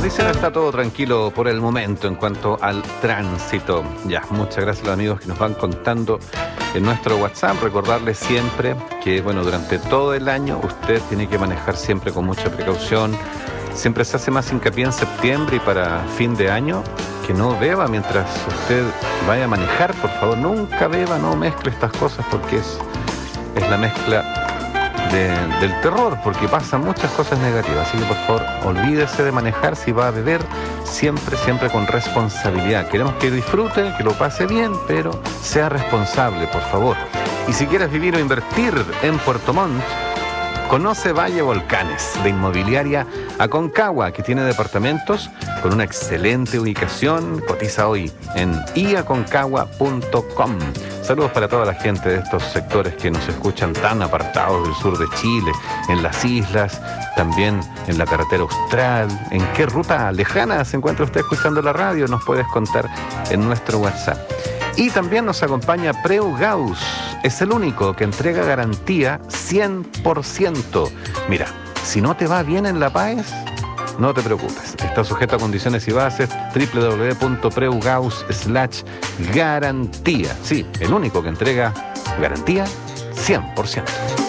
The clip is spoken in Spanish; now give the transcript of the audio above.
dicen, está todo tranquilo por el momento en cuanto al tránsito. Ya, muchas gracias a los amigos que nos van contando en nuestro WhatsApp. Recordarles siempre que, bueno, durante todo el año usted tiene que manejar siempre con mucha precaución. Siempre se hace más hincapié en septiembre y para fin de año que no beba mientras usted vaya a manejar. Por favor, nunca beba, no mezcle estas cosas porque es la mezcla del terror, porque pasan muchas cosas negativas. Así que por favor, olvídese de manejar. Si va a beber, siempre con responsabilidad. Queremos que disfrute, que lo pase bien, pero sea responsable, por favor. Y si quieres vivir o invertir en Puerto Montt, conoce Valle Volcanes, de Inmobiliaria Aconcagua, que tiene departamentos con una excelente ubicación. Cotiza hoy en iaconcagua.com. Saludos para toda la gente de estos sectores que nos escuchan tan apartados del sur de Chile, en las islas, también en la carretera austral. ¿En qué ruta lejana se encuentra usted escuchando la radio? Nos puedes contar en nuestro WhatsApp. Y también nos acompaña Preu Gauss. Es el único que entrega garantía 100%. Mira, si no te va bien en La Paz, no te preocupes. Está sujeto a condiciones y bases. www.preugauss/garantía. Sí, el único que entrega garantía 100%.